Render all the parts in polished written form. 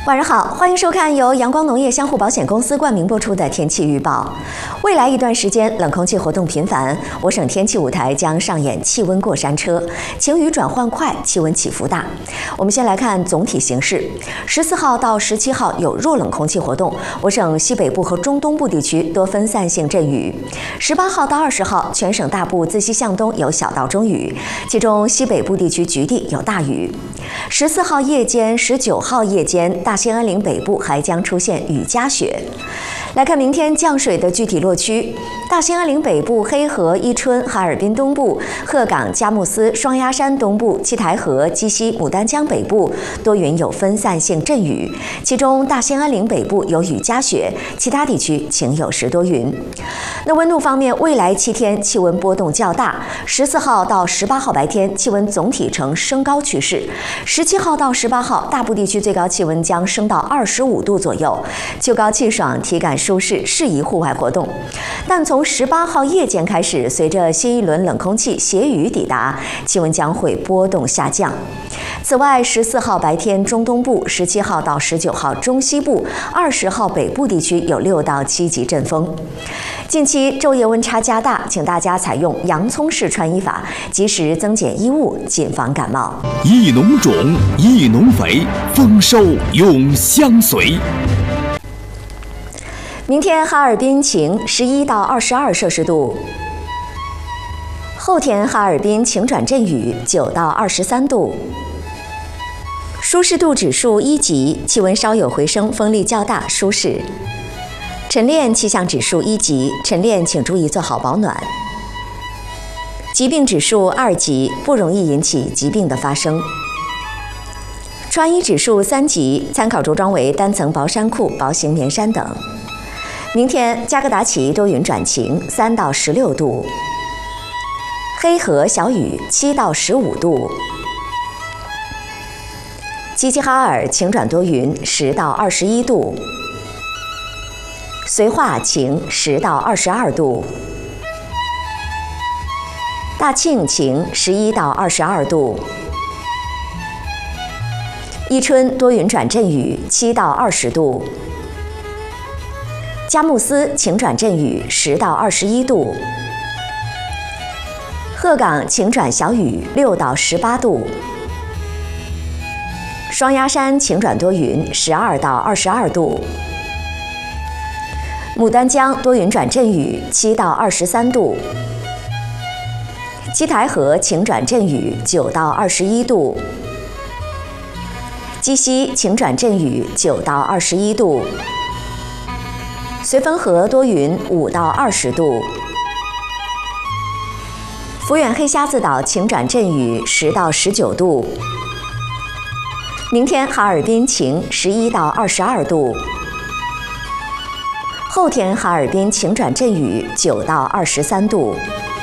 晚上好，欢迎收看由阳光农业相互保险公司冠名播出的天气预报。未来一段时间，冷空气活动频繁，我省天气舞台将上演气温过山车，晴雨转换快，气温起伏大。我们先来看总体形势：14号到17号有弱冷空气活动，我省西北部和中东部地区多分散性阵雨。18号到20号，全省大部自西向东有小到中雨，其中西北部地区局地有大雨。14号夜间、19号夜间，大兴安岭北部还将出现雨夹雪。来看明天降水的具体落区：大兴安岭北部、黑河、伊春、哈尔滨东部、鹤岗、佳木斯、双鸭山东部、七台河、鸡西、牡丹江北部多云有分散性阵雨，其中大兴安岭北部有雨夹雪，其他地区晴有时多云。那温度方面，未来7天气温波动较大，14号到18号白天气温总体呈升高趋势，17号到18号大部地区最高气温将升到25度左右，秋高气爽，体感舒适，适宜户外活动。但从18号夜间开始，随着新一轮冷空气携雨抵达，气温将会波动下降。此外，14号白天中东部、17号到19号中西部、20号北部地区有6到7级阵风。近期昼夜温差加大，请大家采用洋葱式穿衣法，及时增减衣物，谨防感冒。 益农种，益农肥，丰收永相随。 明天哈尔滨晴，11到22摄氏度。后天哈尔滨晴转阵雨，9到23度。舒适度指数1级，气温稍有回升，风力较大，舒适。晨练气象指数1级，晨练请注意做好保暖。疾病指数2级，不容易引起疾病的发生。穿衣指数3级，参考着装为单层薄衫裤、薄型棉衫等。明天加格达奇多云转晴，3到16度；黑河小雨7到15度；齐齐哈尔晴转多云10到21度；绥化晴10到22度；大庆晴11到22度；伊春多云转阵雨7到20度；佳木斯晴转阵雨10到21度；鹤岗晴转小雨6到18度；双鸭山晴转多云12到22度；牡丹江多云转阵雨7到23度；七台河晴转阵雨9到21度；鸡西晴转阵雨9到21度；绥芬河多云5到20度；抚远黑瞎子岛晴转阵雨10到19度；明天哈尔滨晴11到22度；后天哈尔滨晴转阵雨9到23度。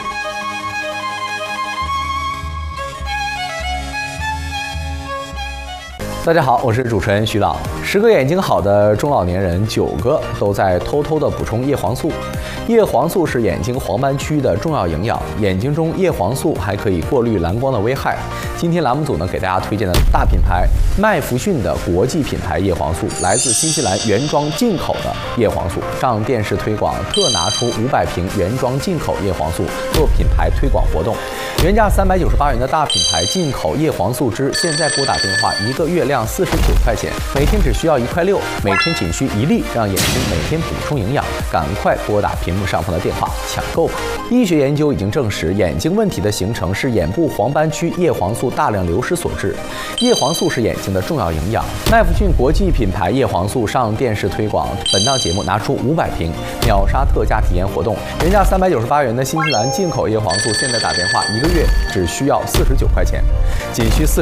大家好，我是主持人徐朗。10个眼睛好的中老年人，9个都在偷偷的补充叶黄素。叶黄素是眼睛黄斑区的重要营养，眼睛中叶黄素还可以过滤蓝光的危害。今天栏目组呢给大家推荐的大品牌麦弗逊的国际品牌叶黄素，来自新西兰原装进口的叶黄素，上电视推广特拿出500瓶原装进口叶黄素做品牌推广活动。原价398元的大品牌进口叶黄素汁，现在拨打电话1个月亮49块钱，每天只需要1块6，每天仅需1粒，让眼睛每天补充营养。赶快拨打屏幕上方的电话抢购吧！医学研究已经证实，眼睛问题的形成是眼部黄斑区叶黄素大量流失所致。叶黄素是眼睛的重要营养。麦弗逊国际品牌叶黄素上电视推广，本档节目拿出500瓶，秒杀特价体验活动。原价398元的新西兰进口叶黄素，现在打电话1个月只需要49块钱，仅需49